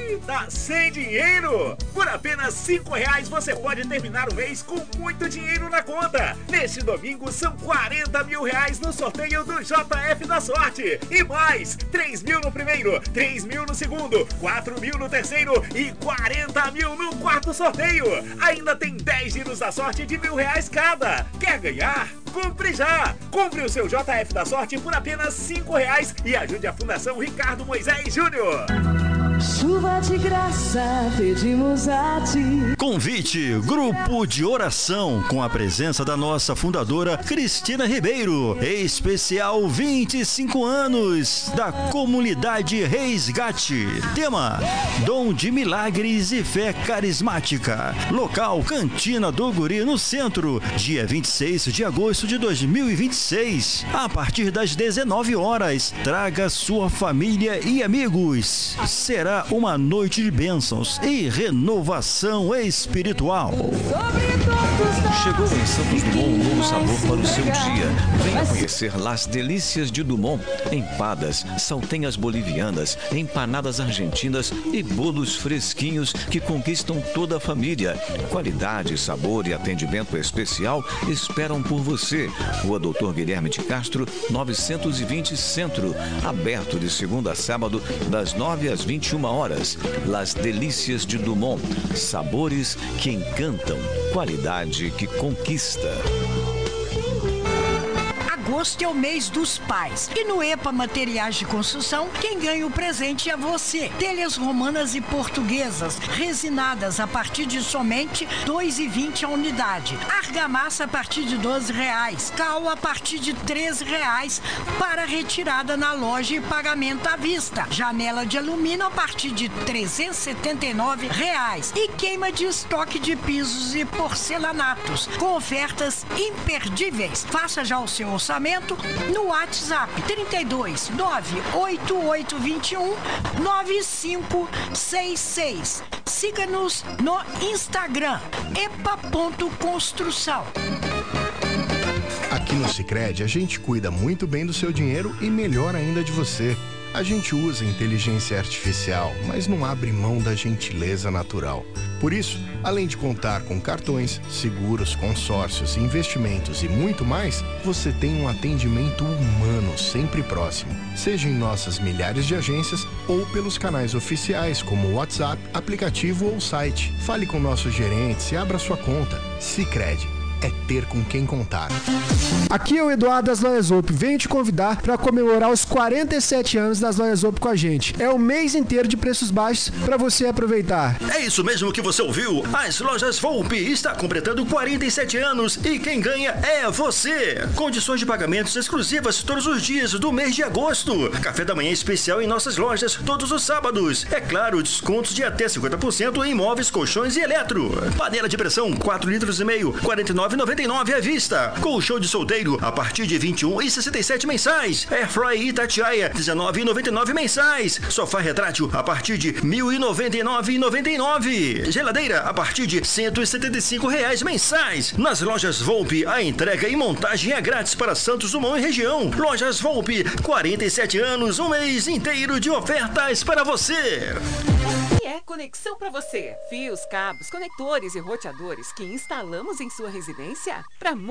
Tá sem dinheiro? Por apenas R$5 você pode terminar o mês com muito dinheiro na conta. Neste domingo são R$40 mil no sorteio do JF da Sorte. E mais, 3 mil no primeiro, 3 mil no segundo, 4 mil no terceiro e 40 mil no quarto sorteio. Ainda tem 10 giros da sorte de R$1.000 cada. Quer ganhar? Compre já! Compre o seu JF da Sorte por apenas R$5 e ajude a Fundação Ricardo Moisés Júnior. Chuva de graça, pedimos a ti. Convite, grupo de oração, com a presença da nossa fundadora Cristina Ribeiro. Especial 25 anos da comunidade Resgate. Tema: Dom de Milagres e Fé Carismática. Local: Cantina do Guri, no centro. Dia 26 de agosto de 2026. A partir das 19 horas. Traga sua família e amigos. Será uma noite de bênçãos e renovação espiritual. Chegou em Santos Dumont um novo sabor para o seu dia. Venha conhecer Las Delícias de Dumont. Empadas, saltenhas bolivianas, empanadas argentinas e bolos fresquinhos que conquistam toda a família. Qualidade, sabor e atendimento especial esperam por você. Rua Doutor Guilherme de Castro, 920 Centro. Aberto de segunda a sábado, das 9 às 21 horas. Las Delícias de Dumont. Sabores que encantam. Qualidade que conquista. Agosto é o mês dos pais. E no EPA Materiais de Construção, quem ganha o presente é você. Telhas romanas e portuguesas, resinadas a partir de somente R$ 2,20 a unidade. Argamassa a partir de R$12. Cal a partir de R$13 para retirada na loja e pagamento à vista. Janela de alumínio a partir de R$ 379. E queima de estoque de pisos e porcelanatos, com ofertas imperdíveis. Faça já o seu orçamento no WhatsApp 32 98821 9566. Siga-nos no Instagram epa.construção. Aqui no Sicredi a gente cuida muito bem do seu dinheiro e melhor ainda de você. A gente usa inteligência artificial, mas não abre mão da gentileza natural. Por isso, além de contar com cartões, seguros, consórcios, investimentos e muito mais, você tem um atendimento humano sempre próximo. Seja em nossas milhares de agências ou pelos canais oficiais como WhatsApp, aplicativo ou site. Fale com nossos gerentes e abra sua conta. Sicredi. É ter com quem contar. Aqui é o Eduardo das Lojas Op. Venho te convidar para comemorar os 47 anos das Lojas Op com a gente. É o mês inteiro de preços baixos para você aproveitar. É isso mesmo que você ouviu. As Lojas Volpe está completando 47 anos e quem ganha é você. Condições de pagamentos exclusivas todos os dias do mês de agosto. Café da manhã especial em nossas lojas todos os sábados. É claro, descontos de até 50% em móveis, colchões e eletro. Panela de pressão 4,5 litros, R$ 49,99 à vista. Colchão de solteiro a partir de R$ 21,67 mensais. Airfry Itatiaia, R$ 19,99 mensais. Sofá retrátil a partir de R$ 1.099,99. Geladeira a partir de R$ 175 mensais. Nas Lojas Volpe, a entrega e montagem é grátis para Santos Dumont e região. Lojas Volpe, 47 anos, um mês inteiro de ofertas para você. E é conexão para você. Fios, cabos, conectores e roteadores que instalamos em sua residência para